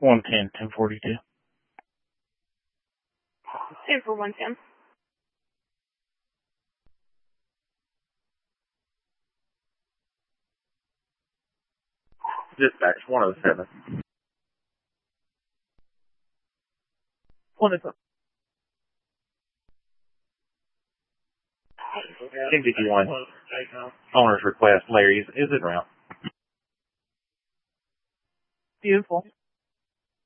110, 1042. Same for 110. Dispatch 107. 107. 1051. Owner's request. Larry, is it route? Beautiful.